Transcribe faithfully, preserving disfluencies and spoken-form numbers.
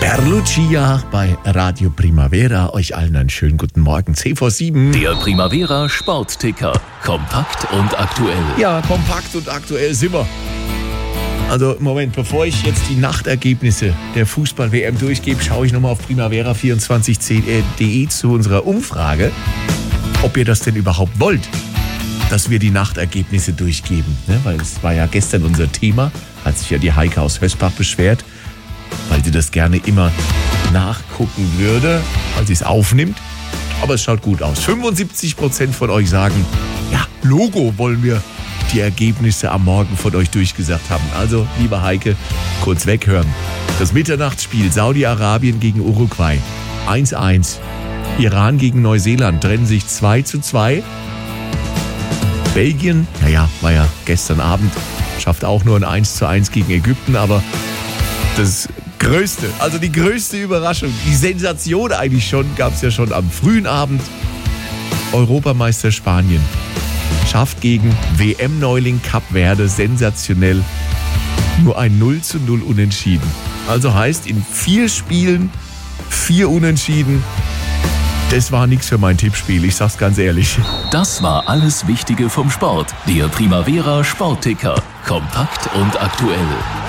Per Lucia bei Radio Primavera. Euch allen einen schönen guten Morgen. zehn vor sieben. Der Primavera Sportticker. Kompakt und aktuell. Ja, kompakt und aktuell sind wir. Also, Moment, bevor ich jetzt die Nachtergebnisse der Fußball-W M durchgebe, schaue ich nochmal auf primavera vierundzwanzig punkt de zu unserer Umfrage, ob ihr das denn überhaupt wollt, dass wir die Nachtergebnisse durchgeben. Ne? Weil es war ja gestern unser Thema, hat sich ja die Heike aus Hösbach beschwert, weil sie das gerne immer nachgucken würde, weil sie es aufnimmt. Aber es schaut gut aus. fünfundsiebzig Prozent von euch sagen, ja, Logo wollen wir die Ergebnisse am Morgen von euch durchgesagt haben. Also, liebe Heike, kurz weghören. Das Mitternachtsspiel Saudi-Arabien gegen Uruguay eins eins. Iran gegen Neuseeland trennen sich zwei zu zwei. Belgien, naja, war ja gestern Abend, schafft auch nur ein eins zu eins gegen Ägypten, aber das Größte, also die größte Überraschung, die Sensation eigentlich schon, gab es ja schon am frühen Abend. Europameister Spanien schafft gegen W M-Neuling Kap Verde sensationell nur ein null zu null Unentschieden. Also heißt, in vier Spielen vier Unentschieden. Das war nichts für mein Tippspiel, ich sag's ganz ehrlich. Das war alles Wichtige vom Sport. Der Primavera Sportticker. Kompakt und aktuell.